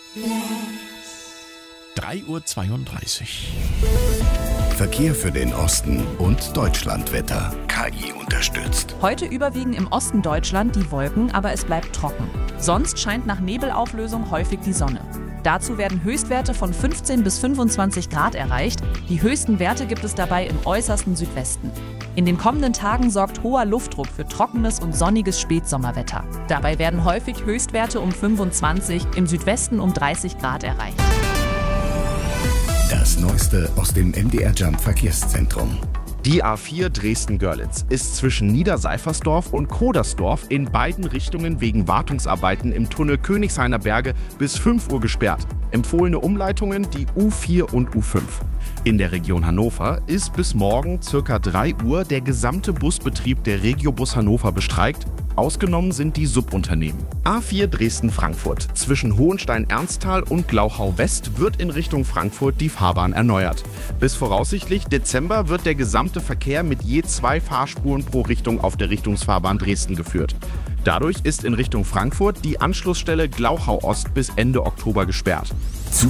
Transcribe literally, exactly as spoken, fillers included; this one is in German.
drei Uhr zweiunddreißig. Verkehr für den Osten und Deutschlandwetter. K I unterstützt. Heute überwiegen im Osten Deutschland die Wolken, aber es bleibt trocken. Sonst scheint nach Nebelauflösung häufig die Sonne. Dazu werden Höchstwerte von fünfzehn bis fünfundzwanzig Grad erreicht. Die höchsten Werte gibt es dabei im äußersten Südwesten. In den kommenden Tagen sorgt hoher Luftdruck für trockenes und sonniges Spätsommerwetter. Dabei werden häufig Höchstwerte um fünfundzwanzig, im Südwesten um dreißig Grad erreicht. Das Neueste aus dem M D R Jump Verkehrszentrum. Die A vier Dresden-Görlitz ist zwischen Niederseifersdorf und Kodersdorf in beiden Richtungen wegen Wartungsarbeiten im Tunnel Königshainer Berge bis fünf Uhr gesperrt. Empfohlene Umleitungen die U vier und U fünf. In der Region Hannover ist bis morgen ca. drei Uhr der gesamte Busbetrieb der Regiobus Hannover bestreikt. Ausgenommen sind die Subunternehmen. A vier Dresden-Frankfurt zwischen Hohenstein-Ernsthal und Glauchau-West wird in Richtung Frankfurt die Fahrbahn erneuert. Bis voraussichtlich Dezember wird der gesamte Verkehr mit je zwei Fahrspuren pro Richtung auf der Richtungsfahrbahn Dresden geführt. Dadurch ist in Richtung Frankfurt die Anschlussstelle Glauchau Ost bis Ende Oktober gesperrt.